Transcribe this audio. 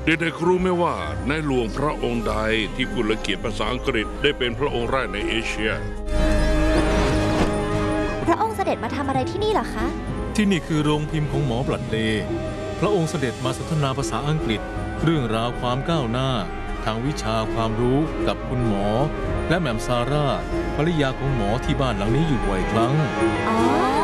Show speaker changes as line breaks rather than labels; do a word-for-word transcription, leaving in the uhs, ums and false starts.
เด็กๆรู้ไหมว่าในหลวงพระองค์ใดที่พูดและเขียนภาษาอังกฤษได้เป็นพระองค์แรกในเอเชีย
พระองค์เสด็จมาทำอะไรที่นี่เหรอคะ
ที่นี่คือโรงพิมพ์ของหมอบลัดเลย์พระองค์เสด็จมาสนทนาภาษาอังกฤษ เรื่องราวความก้าวหน้า ทางวิชาความรู้กับคุณหมอ และแหม่มซาร่าภรรยาของหมอที่บ้านหลังนี้อยู่บ่อยครั้ง
อ๋อ